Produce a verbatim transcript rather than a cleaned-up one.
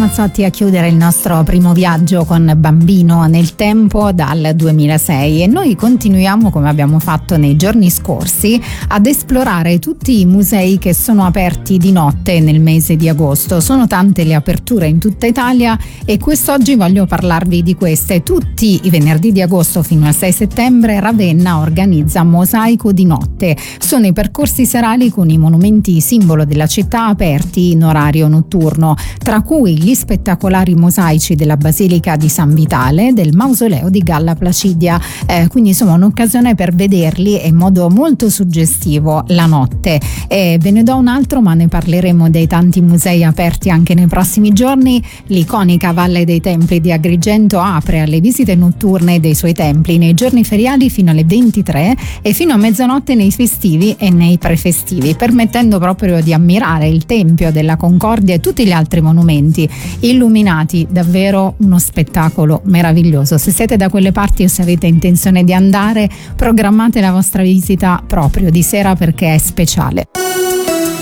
Ramazzotti a chiudere il nostro primo viaggio con Bambino nel tempo dal duemilasei, e noi continuiamo, come abbiamo fatto nei giorni scorsi, ad esplorare tutti i musei che sono aperti di notte nel mese di agosto. Sono tante le aperture in tutta Italia e quest'oggi voglio parlarvi di queste. Tutti i venerdì di agosto fino al sei settembre Ravenna organizza Mosaico di notte. Sono i percorsi serali con i monumenti simbolo della città aperti in orario notturno, tra cui gli spettacolari mosaici della Basilica di San Vitale e del Mausoleo di Galla Placidia. Eh, quindi insomma un'occasione per vederli in modo molto suggestivo la notte. Eh, ve ne do un altro, ma ne parleremo dei tanti musei aperti anche nei prossimi giorni. L'iconica Valle dei Templi di Agrigento apre alle visite notturne dei suoi templi nei giorni feriali fino alle ventitré e fino a mezzanotte nei festivi e nei prefestivi, permettendo proprio di ammirare il Tempio della Concordia e tutti gli altri monumenti illuminati. Davvero uno spettacolo meraviglioso. Se siete da quelle parti o se avete intenzione di andare, programmate la vostra visita proprio di sera perché è speciale.